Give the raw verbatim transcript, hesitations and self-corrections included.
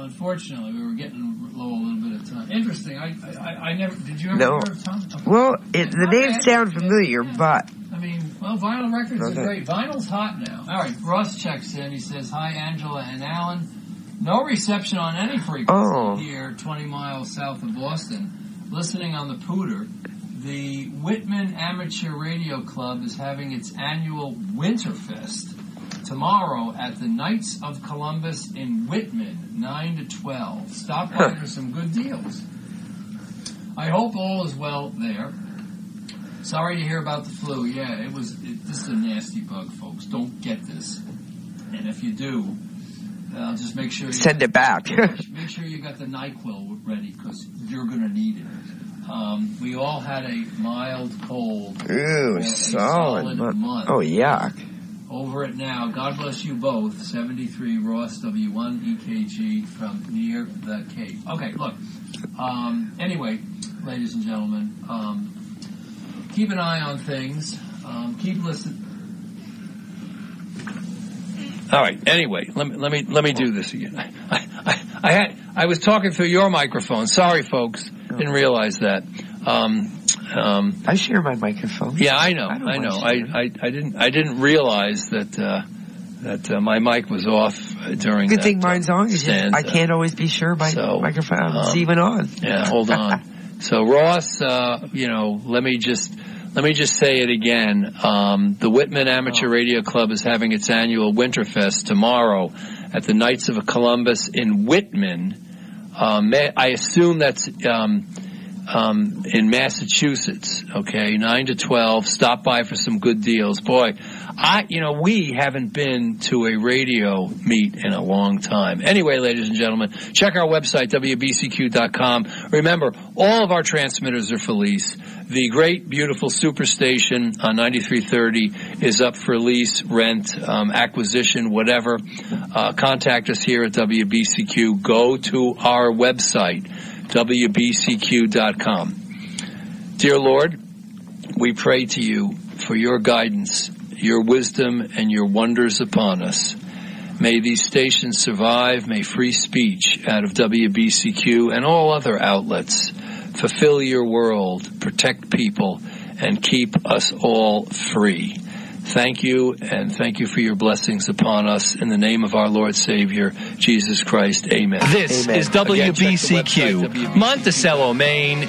unfortunately, we were getting low a little bit of time. Interesting. I, I, I never. Did you ever no. hear of Tom? Okay. Well, it, the okay. names sound familiar, yeah. but I mean, well, vinyl records okay. are great. Vinyl's hot now. All right, Ross checks in. He says, "Hi, Angela and Alan. No reception on any frequency oh. here, twenty miles south of Boston. Listening on the Pooter. The Whitman Amateur Radio Club is having its annual Winterfest tomorrow at the Knights of Columbus in Whitman, nine to twelve. Stop by for some good deals. I hope all is well there. Sorry to hear about the flu. Yeah, it was. It, this is a nasty bug, folks. Don't get this. And if you do, uh, just make sure you send it back. Make sure you got the NyQuil ready because you're going to need it. Um, we all had a mild cold. Ooh, solid, solid month. Oh, yuck. Over it now. God bless you both. seventy-three Ross W one E K G from near the Cape. Okay, look. Um, anyway, ladies and gentlemen, um, keep an eye on things. Um, keep listening. All right. Anyway, let me let me let me do this again. I, I, I had I was talking through your microphone. Sorry, folks. Didn't realize that. Um, um, I share my microphone. Yeah, I know. I, I know. I, I I didn't I didn't realize that uh, that uh, my mic was off during. Good that, thing mine's on. Stand, I can't always be sure my so, microphone is um, even on. Yeah, hold on. So Ross, uh, you know, let me just. Let me just say it again. Um, the Whitman Amateur oh. Radio Club is having its annual Winterfest tomorrow at the Knights of Columbus in Whitman. Um, I assume that's um, um, in Massachusetts. Okay, nine to twelve. Stop by for some good deals. Boy, I you know we haven't been to a radio meet in a long time. Anyway, ladies and gentlemen, check our website W B C Q dot com. Remember, all of our transmitters are for lease. The great, beautiful Superstation on ninety-three thirty is up for lease, rent, um, acquisition, whatever. Uh, contact us here at W B C Q. Go to our website, W B C Q dot com. Dear Lord, we pray to you for your guidance, your wisdom, and your wonders upon us. May these stations survive. May free speech out of W B C Q and all other outlets fulfill your world, protect people, and keep us all free. Thank you, and thank you for your blessings upon us. In the name of our Lord Savior, Jesus Christ, amen. This amen. is W B C Q, Again, Monticello, Maine.